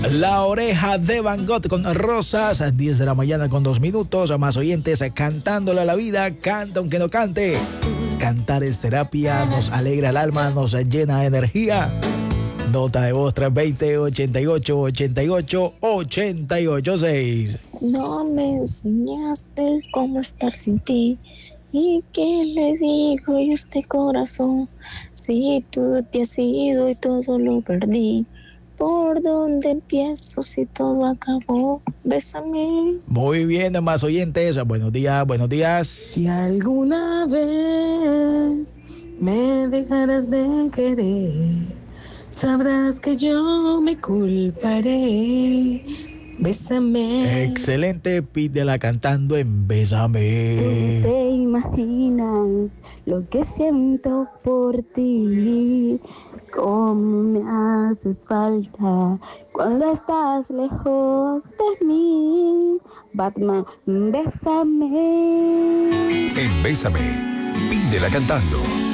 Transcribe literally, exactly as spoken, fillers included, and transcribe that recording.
La oreja de Van Gogh con Rosas, a diez de la mañana con dos minutos. Más oyentes cantándole a la vida. Canta aunque no cante. Cantar es terapia, nos alegra el alma, nos llena de energía. Nota de voz tres dos cero, ochenta y ocho, ochenta y ocho, ochenta y ocho seis. No me enseñaste cómo estar sin ti. ¿Y qué le digo yo a este corazón? Si tú te has ido y todo lo perdí, ¿por dónde empiezo si todo acabó? Bésame. Muy bien, más oyentes. Buenos días, buenos días. Si alguna vez me dejarás de querer, sabrás que yo me culparé. Bésame. Excelente, pídela cantando en Bésame. Tú te imaginas lo que siento por ti, cómo me haces falta cuando estás lejos de mí. Batman, bésame. En Bésame, pídela cantando.